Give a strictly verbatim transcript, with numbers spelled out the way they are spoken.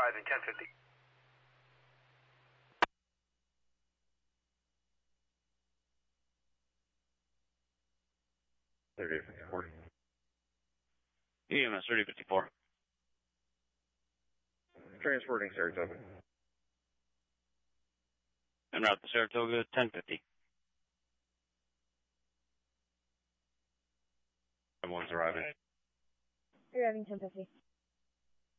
arriving ten fifty. thirty fifty-four. E M S thirty fifty-four. Transporting Saratoga. En route to Saratoga, ten fifty. Someone's arriving. Arriving ten fifty.